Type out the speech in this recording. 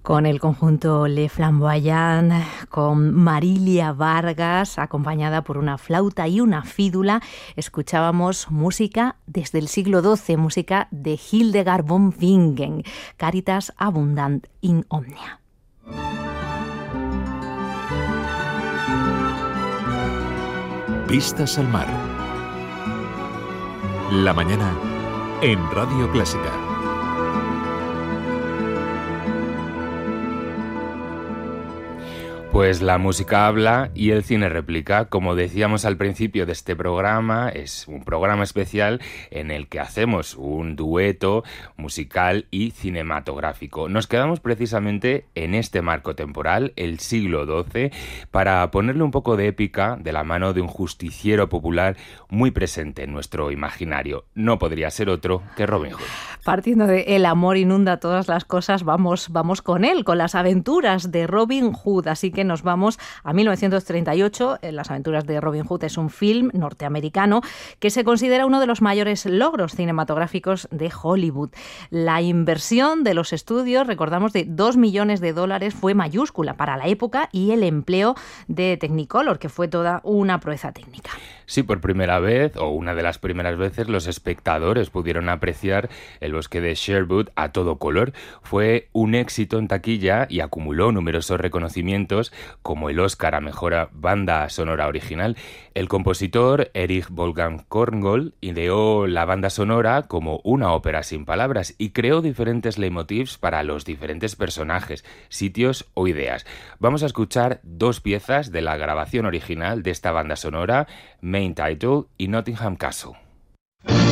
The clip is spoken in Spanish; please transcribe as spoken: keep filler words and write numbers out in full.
Con el conjunto Le Flamboyant, con Marilia Vargas, acompañada por una flauta y una fídula, escuchábamos música desde el siglo doce, música de Hildegard von Bingen, Caritas abundant in omnia. Vistas al mar. La mañana en Radio Clásica. Pues la música habla y el cine replica. Como decíamos al principio de este programa, es un programa especial en el que hacemos un dueto musical y cinematográfico. Nos quedamos precisamente en este marco temporal, el siglo doce, para ponerle un poco de épica de la mano de un justiciero popular muy presente en nuestro imaginario. No podría ser otro que Robin Hood. Partiendo de El amor inunda todas las cosas, vamos, vamos con él, con las aventuras de Robin Hood. Así que nos vamos a mil novecientos treinta y ocho. Las aventuras de Robin Hood es un film norteamericano que se considera uno de los mayores logros cinematográficos de Hollywood. La inversión de los estudios, recordamos, de dos millones de dólares fue mayúscula para la época, y el empleo de Technicolor, que fue toda una proeza técnica. Sí, por primera vez, o una de las primeras veces, los espectadores pudieron apreciar El bosque de Sherwood a todo color. Fue un éxito en taquilla y acumuló numerosos reconocimientos, como el Oscar a Mejor Banda Sonora Original. El compositor Erich Wolfgang Korngold ideó la banda sonora como una ópera sin palabras y creó diferentes leitmotivs para los diferentes personajes, sitios o ideas. Vamos a escuchar dos piezas de la grabación original de esta banda sonora, Main Title y Nottingham Castle.